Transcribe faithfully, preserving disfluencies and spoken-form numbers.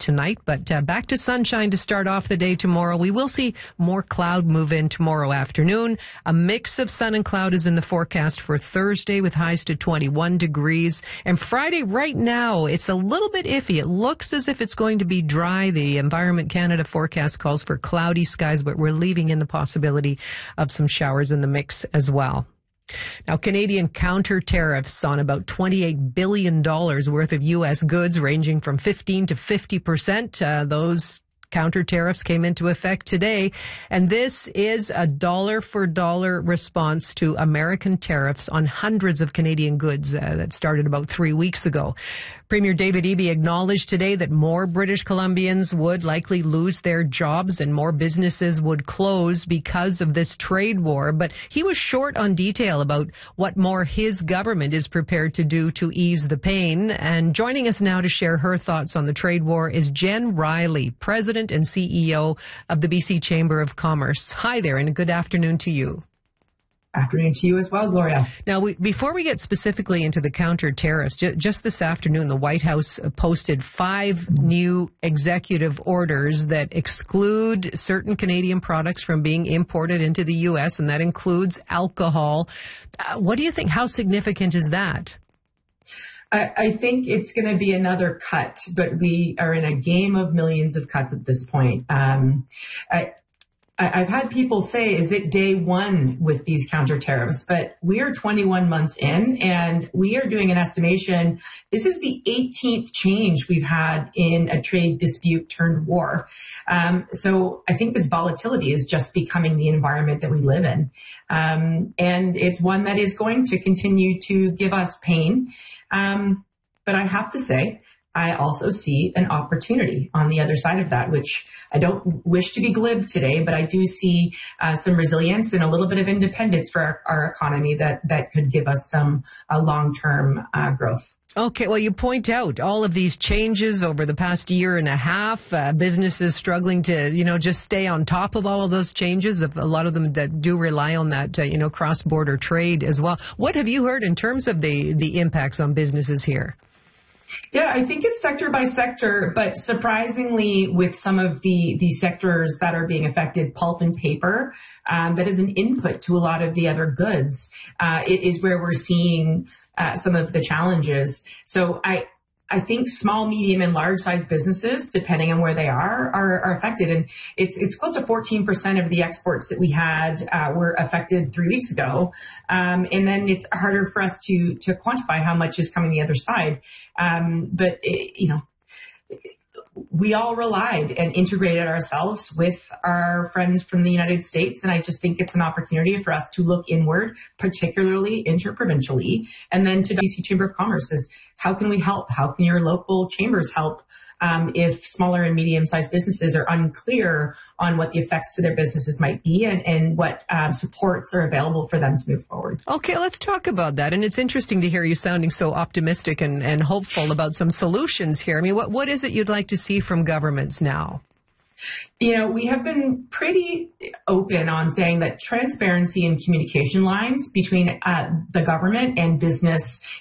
tonight, but uh, back to sunshine to start off the day tomorrow. We will see more cloud move in tomorrow afternoon. A mix of sun and cloud is in the forecast for Thursday with highs to twenty-one degrees. And Friday right now, it's a little bit iffy. It looks as if it's going to be dry. The Environment Canada forecast calls for cloudy skies, but we're leaving in the possibility of some showers in the mix as well. Now, Canadian counter tariffs on about twenty-eight billion dollars worth of U S goods ranging from fifteen to fifty percent. Uh, those counter tariffs came into effect today, and this is a dollar for dollar response to American tariffs on hundreds of Canadian goods uh, that started about three weeks ago. Premier David Eby acknowledged today that more British Columbians would likely lose their jobs and more businesses would close because of this trade war, but he was short on detail about what more his government is prepared to do to ease the pain. And joining us now to share her thoughts on the trade war is Jen Riley, President and C E O of the B C Chamber of Commerce. Hi there, and a good afternoon to you. Afternoon to you as well, Gloria. Now, we, before we get specifically into the counter tariffs, ju- just this afternoon, the White House posted five new executive orders that exclude certain Canadian products from being imported into the U S, and that includes alcohol. Uh, what do you think? How significant is that? I, I think it's going to be another cut, but we are in a game of millions of cuts at this point. Um, I, I, I've had people say, is it day one with these counter tariffs? But we are twenty-one months in, and we are doing an estimation. This is the eighteenth change we've had in a trade dispute turned war. Um, so I think this volatility is just becoming the environment that we live in. Um, and it's one that is going to continue to give us pain. Um, but I have to say, I also see an opportunity on the other side of that, which I don't wish to be glib today, but I do see uh, some resilience and a little bit of independence for our, our economy that, that could give us some uh, long-term uh, growth. Okay, well, you point out all of these changes over the past year and a half, uh, businesses struggling to, you know, just stay on top of all of those changes, a lot of them that do rely on that, uh, you know, cross-border trade as well. What have you heard in terms of the, the impacts on businesses here? Yeah, I think it's sector by sector, but surprisingly with some of the, the sectors that are being affected, pulp and paper, um, that is an input to a lot of the other goods, uh, it is where we're seeing uh, some of the challenges. So I, I think small, medium, and large size businesses, depending on where they are, are, are affected. And it's, it's close to fourteen percent of the exports that we had, uh, were affected three weeks ago. Um, and then it's harder for us to, to quantify how much is coming the other side. Um, but it, you know, we all relied and integrated ourselves with our friends from the United States. And I just think it's an opportunity for us to look inward, particularly interprovincially, and then to the B C Chamber of Commerce is how can we help? How can your local chambers help? Um, if smaller and medium-sized businesses are unclear on what the effects to their businesses might be and, and what um, supports are available for them to move forward. Okay, let's talk about that. And it's interesting to hear you sounding so optimistic and, and hopeful about some solutions here. I mean, what what is it you'd like to see from governments now? You know, we have been pretty open on saying that transparency and communication lines between uh, the government and business